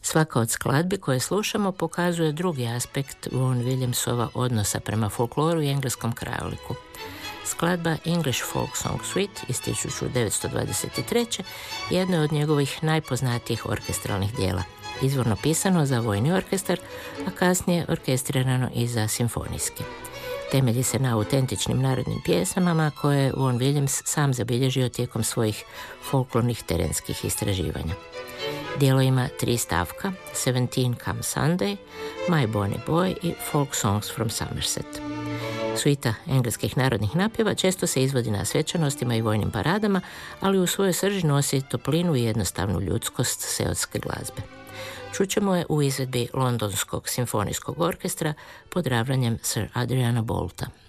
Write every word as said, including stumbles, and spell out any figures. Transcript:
Svaka od skladbi koje slušamo pokazuje drugi aspekt Vaughan Williamsova odnosa prema folkloru i engleskom krajoliku. Skladba English Folk Song Suite iz tisuću devetsto dvadeset treće jedno je od njegovih najpoznatijih orkestralnih dijela, izvorno pisano za vojni orkestar, a kasnije orkestrirano i za simfonijski. Temelji se na autentičnim narodnim pjesmama koje je Vaughan Williams sam zabilježio tijekom svojih folklornih terenskih istraživanja. Dijelo ima tri stavka, Seventeen Come Sunday, My Bonnie Boy i Folk Songs from Somerset. Suita engleskih narodnih napjeva često se izvodi na svečanostima i vojnim paradama, ali u svojoj srži nosi toplinu i jednostavnu ljudskost seoske glazbe. Čućemo je u izvedbi Londonskog simfonijskog orkestra pod ravnanjem Sir Adriana Bolta.